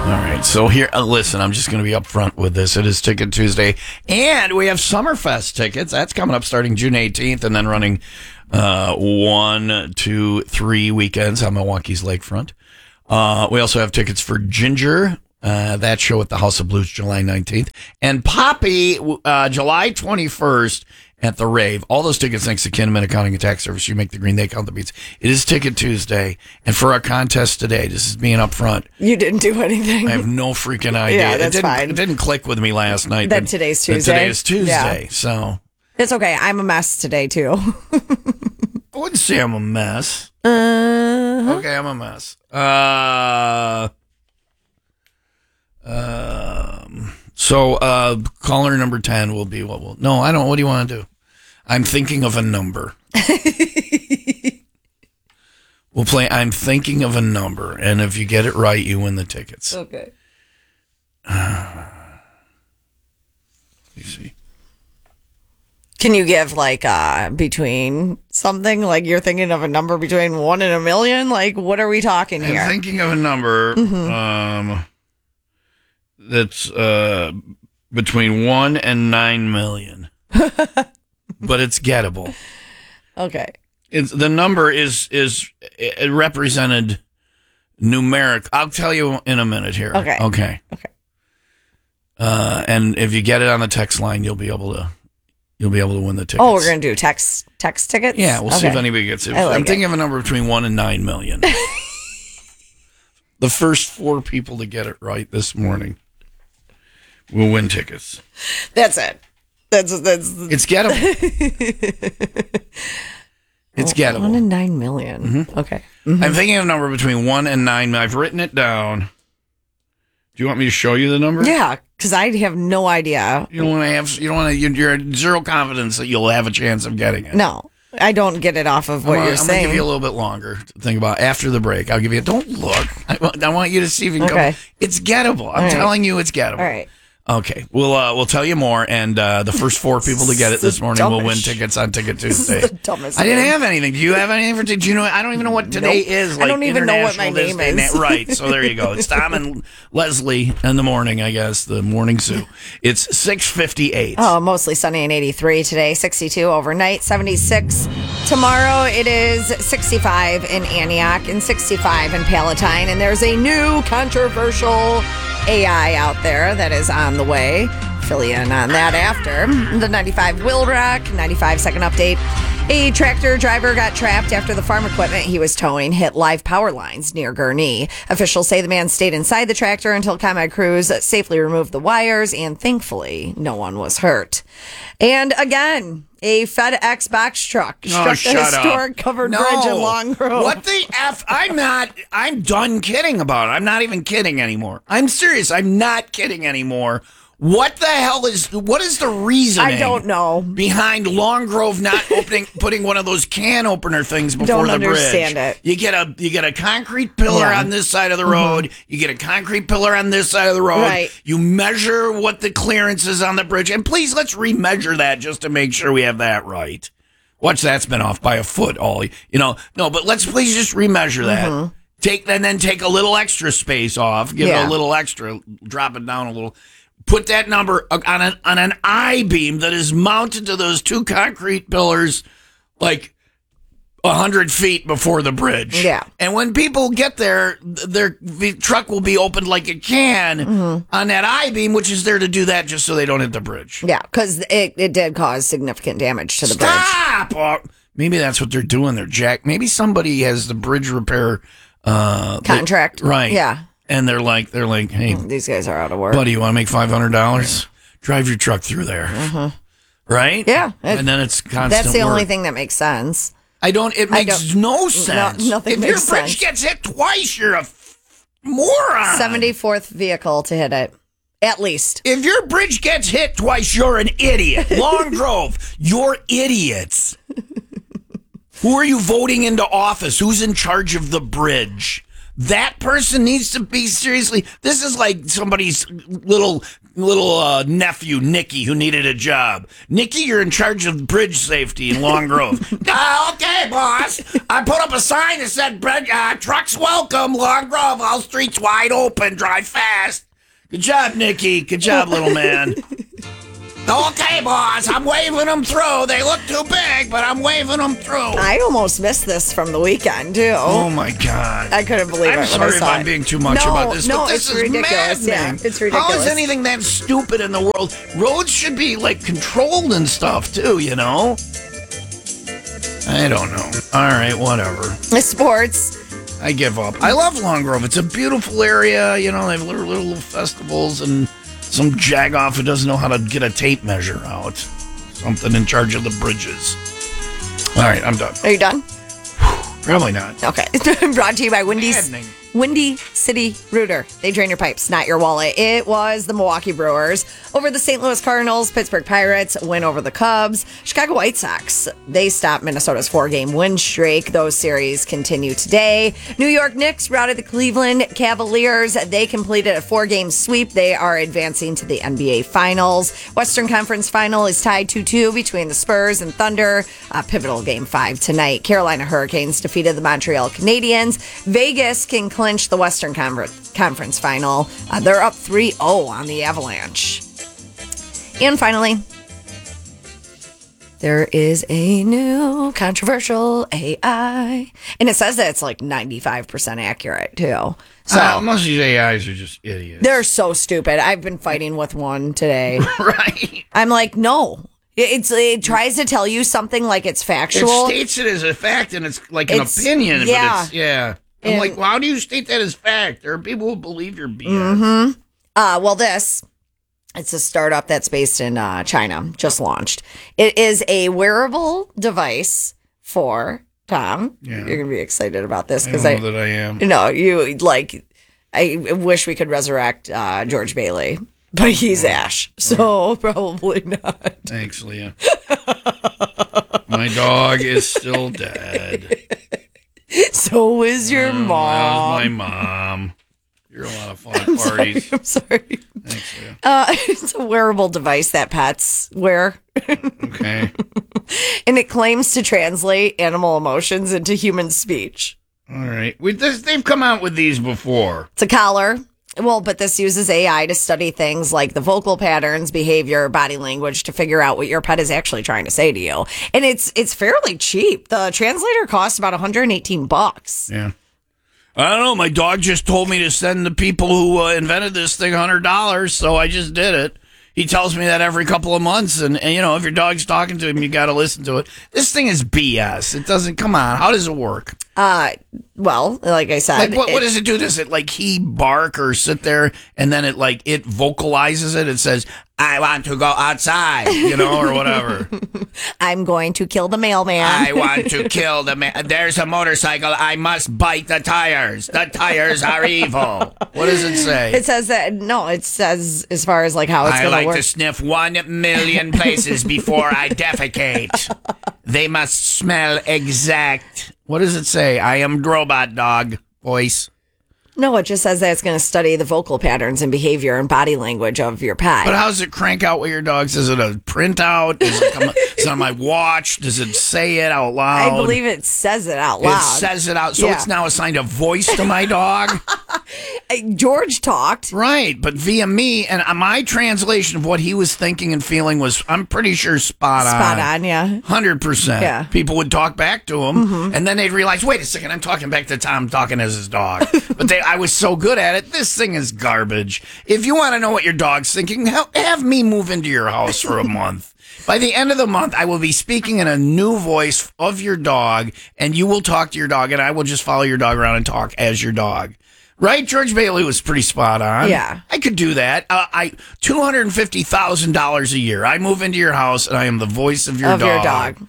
right, so here, listen, I'm just going to be upfront with this. It is Ticket Tuesday, and we have Summerfest tickets. That's coming up starting June 18th and then running 1, 2, 3 weekends on Milwaukee's lakefront. We also have tickets for Ginger, that show at the House of Blues July 19th, and Poppy July 21st at the Rave. All those tickets thanks to Kinnaman Accounting and Tax Service. You make the green, they count the beats. It is Ticket Tuesday, and for our contest today, this is being upfront. You didn't do anything. I have no freaking idea. Yeah, that's fine. It didn't click with me last night. That today's Tuesday. Today is Tuesday, so. It's okay. I'm a mess today, too. I wouldn't say I'm a mess. Okay, I'm a mess. So caller number 10 will be what we'll... No, I don't. What do you want to do? I'm thinking of a number. We'll play I'm thinking of a number, and if you get it right, you win the tickets. Okay. Let me see. Can you give between something? Like you're thinking of a number between 1 and 1 million? Like what are we talking here? I'm thinking of a number that's between 1 and 9 million. But it's gettable. Okay. The number is represented numeric. I'll tell you in a minute here. Okay. And if you get it on the text line, you'll be able to win the tickets. Oh, we're gonna do text tickets. Yeah, we'll see if anybody gets it. I'm thinking of a number between 1 and 9 million. The first 4 people to get it right this morning will win tickets. That's it. That's It's gettable. It's gettable. 1 and 9 million. Mm-hmm. Okay. Mm-hmm. I'm thinking of a number between 1 and 9. I've written it down. Do you want me to show you the number? Yeah, because I have no idea. You don't want to. You're at zero confidence that you'll have a chance of getting it. No, I don't get it off of what you're saying. I'm going to give you a little bit longer to think about. After the break, I'll give you. Don't look. I want you to see if you can come. It's gettable. I'm telling you, it's gettable. All right. Okay, we'll tell you more, and the first 4 people to get it this morning will win tickets on Ticket Tuesday. This is the dumbest I didn't thing. have anything. Do you have anything for? Do you know? I don't even know what today is. Like, I don't even know what my name is. Right. So there you go. It's Tom and Leslie in the morning. I guess the morning zoo. It's 6:58. Oh, mostly sunny and 83 today. 62 overnight. 76 tomorrow. It is 65 in Antioch and 65 in Palatine. And there's a new controversial AI out there that is on the way. Fill you in on that after. The 95 Will Rock, 95 second update. A tractor driver got trapped after the farm equipment he was towing hit live power lines near Gurnee. Officials say the man stayed inside the tractor until ComEd crews safely removed the wires, and thankfully, no one was hurt. And again, a FedEx box truck struck the historic covered bridge in Long Grove. What the F? I'm done kidding about it. I'm not even kidding anymore. I'm serious. I'm not kidding anymore. What the hell what is the reasoning? I don't know. Behind Long Grove not putting one of those can opener things before the bridge. Don't understand it. You get a concrete pillar on this side of the road. You get a concrete pillar on this side of the road. Right. You measure what the clearance is on the bridge. And please, let's remeasure that just to make sure we have that right. Watch, that's been off by a foot No, but let's please just remeasure that. Take a little extra space off. Give it a little extra. Drop it down a little. Put that number on an I-beam that is mounted to those 2 concrete pillars like 100 feet before the bridge. Yeah. And when people get there, the truck will be opened like a can on that I-beam, which is there to do that just so they don't hit the bridge. Yeah, because it did cause significant damage to the bridge. Stop! Oh, maybe that's what they're doing. Maybe somebody has the bridge repair contract. Right. Yeah. And they're like, hey, these guys are out of work. Buddy, you want to make $500? Drive your truck through there. Right? Yeah. And then it's constant That's the work. only thing that makes sense. It makes no sense. Nothing if makes your bridge sense. gets hit twice, you're a moron. 74th vehicle to hit it. At least. If your bridge gets hit twice, you're an idiot. Long Grove, you're idiots. Who are you voting into office? Who's in charge of the bridge? That person needs to be seriously. This is like somebody's little nephew, Nicky, who needed a job. Nicky, you're in charge of bridge safety in Long Grove. Okay, boss. I put up a sign that said, trucks welcome, Long Grove. All streets wide open. Drive fast. Good job, Nicky. Good job, little man. Okay, boss, I'm waving them through. They look too big, but I'm waving them through. I almost missed this from the weekend, too. Oh, my God. I couldn't believe it. I'm sorry if I'm being too much about this, but this is ridiculous. maddening. Yeah, it's ridiculous. How is anything that stupid in the world? Roads should be, like, controlled and stuff, too, you know? I don't know. All right, whatever. Sports. I give up. I love Long Grove. It's a beautiful area. You know, they have little festivals and some jagoff who doesn't know how to get a tape measure out. Something in charge of the bridges. All right, I'm done. Are you done? Probably not. Okay. Brought to you by Windy City Rooter. They drain your pipes, not your wallet. It was the Milwaukee Brewers over the St. Louis Cardinals. Pittsburgh Pirates win over the Cubs. Chicago White Sox, they stopped Minnesota's 4-game win streak. Those series continue today. New York Knicks routed the Cleveland Cavaliers. They completed a 4-game sweep. They are advancing to the NBA Finals. Western Conference Final is tied 2-2 between the Spurs and Thunder. Pivotal Game 5 tonight. Carolina Hurricanes defeated the Montreal Canadiens. Vegas can clinch the Western Conference Final. They're up 3-0 on the Avalanche. And finally, there is a new controversial AI. And it says that it's like 95% accurate, too. So most of these AIs are just idiots. They're so stupid. I've been fighting with one today. Right. I'm like, no. It tries to tell you something like it's factual. It states it as a fact, and it's like an opinion. Yeah. But it's, yeah. I'm like, well, how do you state that as fact? There are people who believe your BS. Mm-hmm. Well, it's a startup that's based in China, just launched. It is a wearable device for Tom. Yeah. You're going to be excited about this because I know that I am. No, I wish we could resurrect George Bailey, but he's Ash, so probably not. Thanks, Leah. My dog is still dead. So is your mom. That was my mom. You're a lot of fun at parties. I'm sorry. Thanks, Leah. It's a wearable device that pets wear. Okay. And it claims to translate animal emotions into human speech. All right. They've come out with these before. It's a collar. Well, but this uses AI to study things like the vocal patterns, behavior, body language to figure out what your pet is actually trying to say to you. And it's fairly cheap. The translator costs about $118. Yeah. I don't know. My dog just told me to send the people who invented this thing $100, so I just did it. He tells me that every couple of months, and you know, if your dog's talking to him, you got to listen to it. This thing is BS. It doesn't. Come on. How does it work? Well, like I said, like what does it do? Does it like he bark or sit there and then it vocalizes it? It says, "I want to go outside," you know, or whatever. I'm going to kill the mailman. I want to kill the man. There's a motorcycle. I must bite the tires. The tires are evil. What does it say? It says that it says as far as like how it's going to work. I like to sniff 1 million places before I defecate. They must smell exact. What does it say? I am robot dog voice. No, it just says that it's going to study the vocal patterns and behavior and body language of your pet. But how does it crank out what your dog says? Is it a printout? Is it on my watch? Does it say it out loud? I believe it says it out loud. It says it out. So it's now assigned a voice to my dog? George talked. Right, but via me. And my translation of what he was thinking and feeling was, I'm pretty sure, spot on. Spot on, yeah. 100%. Yeah. People would talk back to him, and then they'd realize, wait a second, I'm talking back to Tom talking as his dog. But I was so good at it. This thing is garbage. If you want to know what your dog's thinking, have me move into your house for a month. By the end of the month, I will be speaking in a new voice of your dog, and you will talk to your dog, and I will just follow your dog around and talk as your dog. Right? George Bailey was pretty spot on. Yeah. I could do that. $250,000 a year. I move into your house, and I am the voice of your dog.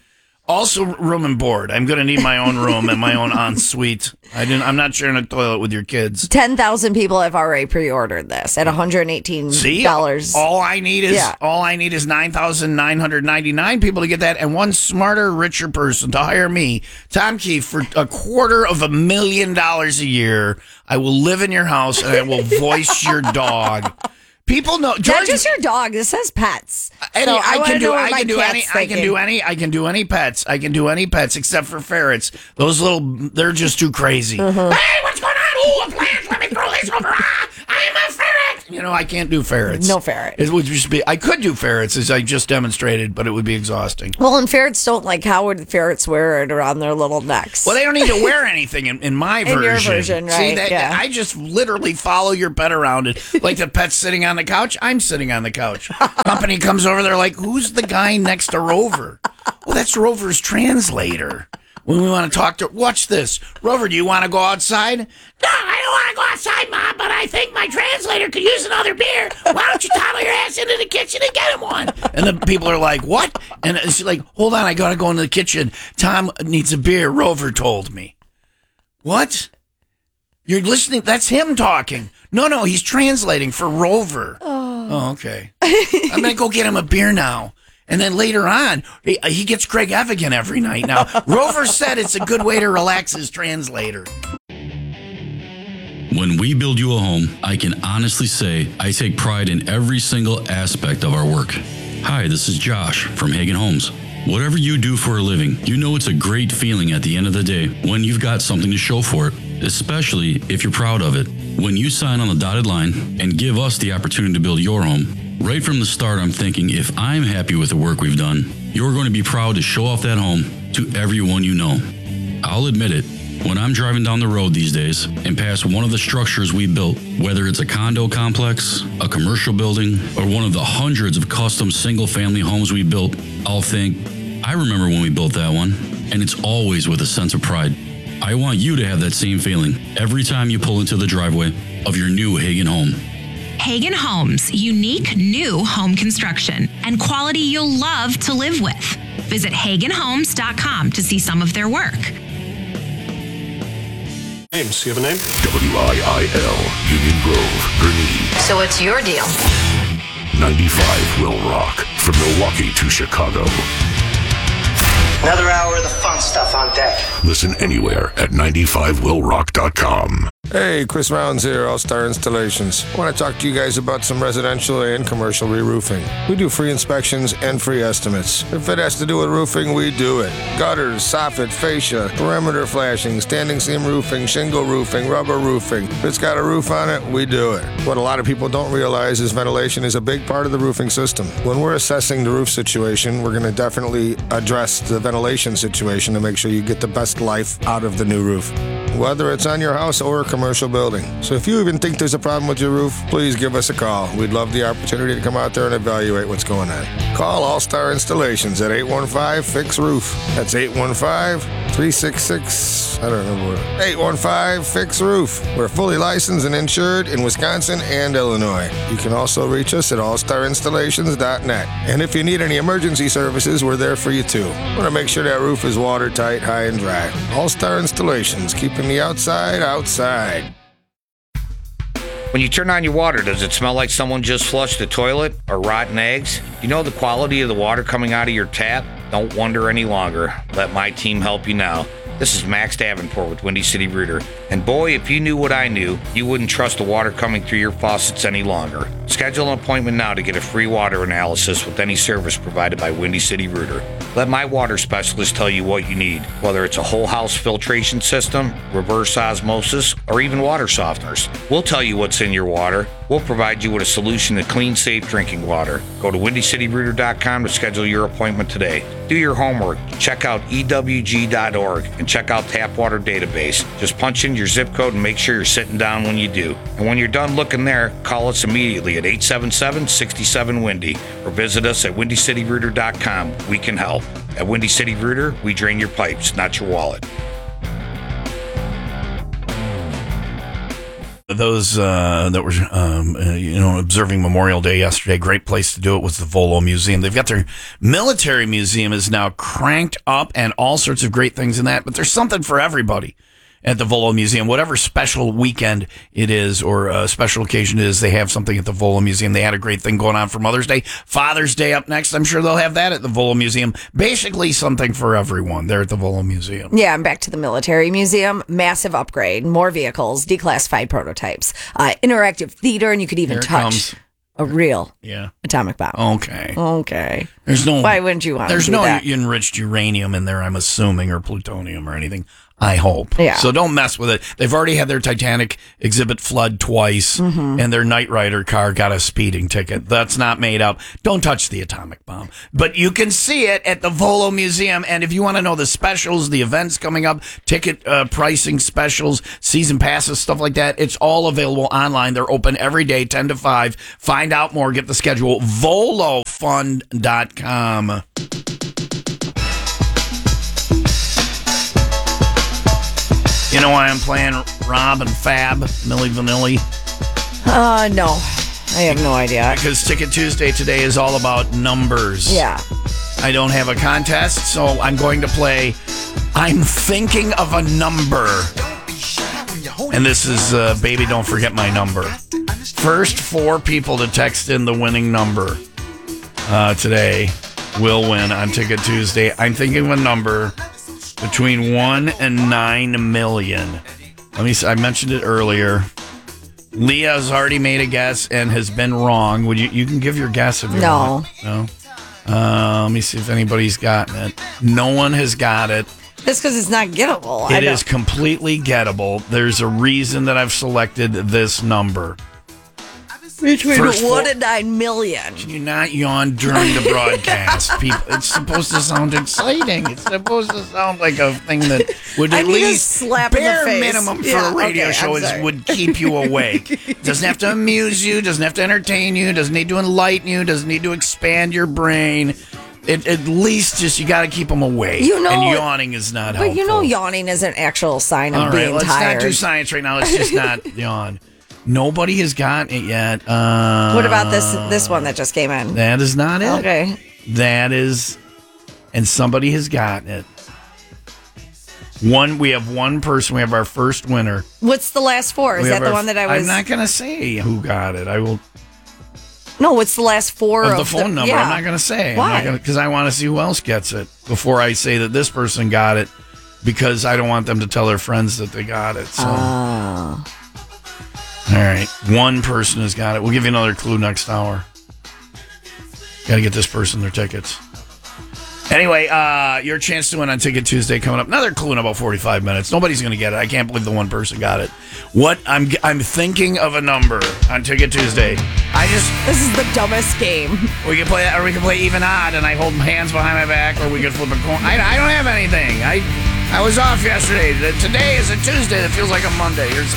Also, room and board. I'm going to need my own room and my own ensuite. I'm not sharing a toilet with your kids. 10,000 people have already pre-ordered this at $118. See, all I need is 9,999 people to get that, and one smarter, richer person to hire me, Tom Keefe, for $250,000 a year. I will live in your house and I will voice your dog. People know George, not just your dog. This says pets. I can do any pets. I can do any pets except for ferrets. Those they're just too crazy. Mm-hmm. Hey, what's going on? Oh, a plant. Let me throw this over. I'm a ferret. I can't do ferrets. No ferret. It would just be. I could do ferrets, as I just demonstrated, but it would be exhausting. Well, and ferrets don't how would ferrets wear it around their little necks? Well, they don't need to wear anything in my version. In your version, right? See, I just literally follow your pet around it. Like the pet's sitting on the couch, I'm sitting on the couch. Company comes over, they're like, who's the guy next to Rover? Well, that's Rover's translator. When we want to talk to, watch this. Rover, do you want to go outside? No, I don't want to go outside, Mom, but I think my translator could use another beer. Why don't you toddle your ass into the kitchen and get him one? And the people are like, what? And she's like, hold on, I got to go into the kitchen. Tom needs a beer, Rover told me. What? You're listening? That's him talking. No, he's translating for Rover. Oh, okay. I'm going to go get him a beer now. And then later on, he gets Craig Evigan every night now. Rover said it's a good way to relax his translator. When we build you a home, I can honestly say I take pride in every single aspect of our work. Hi, this is Josh from Hagen Homes. Whatever you do for a living, you know it's a great feeling at the end of the day when you've got something to show for it, especially if you're proud of it. When you sign on the dotted line and give us the opportunity to build your home, right from the start, I'm thinking if I'm happy with the work we've done, you're going to be proud to show off that home to everyone you know. I'll admit it, when I'm driving down the road these days and pass one of the structures we built, whether it's a condo complex, a commercial building, or one of the hundreds of custom single-family homes we built, I'll think, I remember when we built that one, and it's always with a sense of pride. I want you to have that same feeling every time you pull into the driveway of your new Hagen home. Hagen Homes, unique new home construction and quality you'll love to live with. Visit HagenHomes.com to see some of their work. Names. You have a name? WIIL, Union Grove, Gurnee. So what's your deal? 95 Will Rock, from Milwaukee to Chicago. Another hour of the fun stuff on deck. Listen anywhere at 95willrock.com. Hey, Chris Rounds here, All-Star Installations. I want to talk to you guys about some residential and commercial re-roofing. We do free inspections and free estimates. If it has to do with roofing, we do it. Gutters, soffit, fascia, perimeter flashing, standing seam roofing, shingle roofing, rubber roofing. If it's got a roof on it, we do it. What a lot of people don't realize is ventilation is a big part of the roofing system. When we're assessing the roof situation, we're going to definitely address the ventilation situation to make sure you get the best life out of the new roof, whether it's on your house or a commercial building. So if you even think there's a problem with your roof, please give us a call. We'd love the opportunity to come out there and evaluate what's going on. Call All-Star Installations at 815-FIX-ROOF. That's 815-366, 815-FIX-ROOF. We're fully licensed and insured in Wisconsin and Illinois. You can also reach us at allstarinstallations.net. And if you need any emergency services, we're there for you too. We want to make sure that roof is watertight, high and dry. All-Star Installations, keeping the outside outside. When you turn on your water, does it smell like someone just flushed the toilet or rotten eggs? You know the quality of the water coming out of your tap? Don't wonder any longer. Let my team help you now. This is Max Davenport with Windy City Rooter. And boy, if you knew what I knew, you wouldn't trust the water coming through your faucets any longer. Schedule an appointment now to get a free water analysis with any service provided by Windy City Rooter. Let my water specialist tell you what you need, whether it's a whole house filtration system, reverse osmosis, or even water softeners. We'll tell you what's in your water. We'll provide you with a solution to clean, safe drinking water. Go to WindyCityRooter.com to schedule your appointment today. Do your homework. Check out EWG.org and check out Tap Water Database. Just punch in your zip code and make sure you're sitting down when you do. And when you're done looking there, call us immediately at 877-67-WINDY or visit us at WindyCityRooter.com. We can help. At Windy City Rooter, we drain your pipes, not your wallet. those that were, observing Memorial Day yesterday, great place to do it was the Volo Museum. They've got their military museum is now cranked up and all sorts of great things in that. But there's something for everybody at the Volo Museum. Whatever special weekend it is or a special occasion it is, they have something at the Volo Museum. They had a great thing going on for Mother's Day. Father's Day up next. I'm sure they'll have that at the Volo Museum. Basically something for everyone there at the Volo Museum. Yeah, and back to the military museum. Massive upgrade, more vehicles, declassified prototypes, interactive theater, and you could even Here it touch comes. a real Yeah. atomic bomb. Okay. Okay. There's no. Why wouldn't you want to There's do no that? enriched uranium in there, I'm assuming, or plutonium or anything. I hope. Yeah. So don't mess with it. They've already had their Titanic exhibit flood twice, and their Knight Rider car got a speeding ticket. That's not made up. Don't touch the atomic bomb. But you can see it at the Volo Museum. And if you want to know the specials, the events coming up, ticket pricing specials, season passes, stuff like that, it's all available online. They're open every day, 10 to 5. Find out more. Get the schedule. VoloFund.com. You know why I'm playing Rob and Fab, Milli Vanilli? No. I have no idea. Because Ticket Tuesday today is all about numbers. Yeah. I don't have a contest, so I'm going to play I'm Thinking of a Number. And this is Baby Don't Forget My Number. First 4 people to text in the winning number today will win on Ticket Tuesday. I'm thinking of a number between 1 and 9 million. Let me see, I mentioned it earlier. Leah's already made a guess and has been wrong. Would you can give your guess if you want. No. Let me see if anybody's gotten it. No one has got it. Just because it's not gettable. It is completely gettable. There's a reason that I've selected this number. Between First 1 4 and 9 million. Can you not yawn during the broadcast? People, it's supposed to sound exciting. It's supposed to sound like a thing that would I at need a least slap in the bare face. minimum for Yeah, a radio okay, show I'm sorry. would keep you awake. Doesn't have to amuse you. Doesn't have to entertain you. Doesn't need to enlighten you. Doesn't need to expand your brain. At least just you got to keep them awake. You know- and yawning is not helpful. But you know, yawning is an actual sign of All right, being let's tired. not do science right now. Let's just not yawn. Nobody has gotten it yet. What about this one that just came in? That is not it. Okay. That is, and somebody has gotten it. We have one person. We have our first winner. What's the last 4? Is We that have the our- one that I was? I'm not going to say who got it. I will. No, what's the last 4 Of of the phone number. Yeah. I'm not going to say. Why? Because I want to see who else gets it before I say that this person got it. Because I don't want them to tell their friends that they got it. So. All right. One person has got it. We'll give you another clue next hour. Got to get this person their tickets. Anyway, your chance to win on Ticket Tuesday coming up. Another clue in about 45 minutes. Nobody's going to get it. I can't believe the one person got it. What I'm thinking of a number on Ticket Tuesday. This is the dumbest game. We can play that, or we can play even odd, and I hold hands behind my back, or we could flip a coin. I don't have anything. I was off yesterday. Today is a Tuesday that feels like a Monday. Here's